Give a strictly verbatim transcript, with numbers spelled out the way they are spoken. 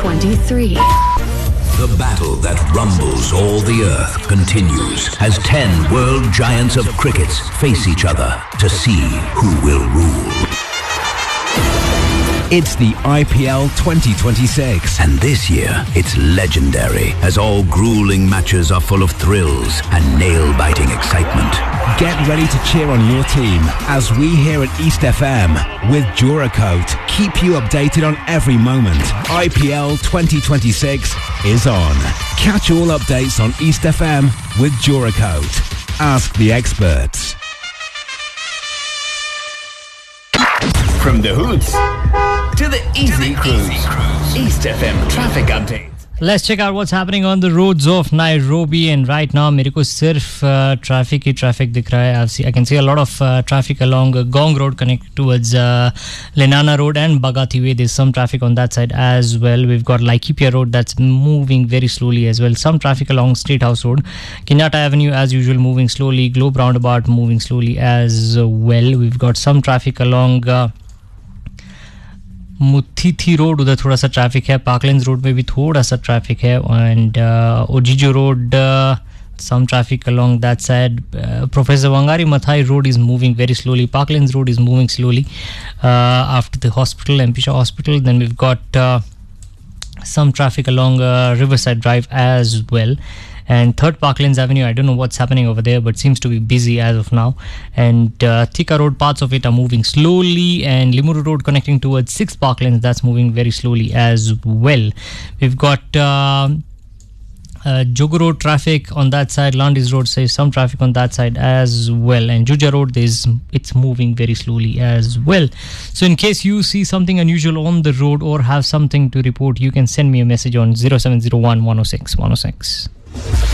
twenty-three. The battle that rumbles all the earth continues as ten world giants of cricket face each other to see who will rule. It's the I P L twenty twenty-six. And this year, it's legendary as all grueling matches are full of thrills and nail-biting excitement. Get ready to cheer on your team as we here at East F M with Duracoat keep you updated on every moment. I P L twenty twenty-six is on. Catch all updates on East F M with Duracoat. Ask the experts. From the hoods to the easy cruise. East F M traffic update. Let's check out what's happening on the roads of Nairobi. And right now, मेरे को सिर्फ uh, traffic ही traffic दिख रहा है. I can see a lot of uh, traffic along uh, Gong Road connected towards uh, Lenana Road and Bagati Way. There's some traffic on that side as well. We've got Laikipia Road that's moving very slowly as well. Some traffic along State House Road. Kenyatta Avenue as usual moving slowly. Globe Roundabout moving slowly as well. We've got some traffic along Uh, मुथिथी road उधर थोड़ा सा traffic है. पार्कलैंड्स road में भी थोड़ा सा traffic है. And ओजीजो road some traffic along that side. uh, Professor Wangari Maathai Road is moving very slowly. Parklands Road is moving slowly uh, after the hospital, M P Shah Hospital. Then we've got uh, some traffic along uh, Riverside Drive as well. And third Parklands Avenue, I don't know what's happening over there, but seems to be busy as of now. And uh, Thika Road, parts of it are moving slowly. And Limuru Road connecting towards six Parklands, that's moving very slowly as well. We've got uh, uh, Jogo Road traffic on that side. Landis Road says some traffic on that side as well. And Juja Road, there's, it's moving very slowly as well. So in case you see something unusual on the road or have something to report, you can send me a message on zero seven zero one one oh six one oh six.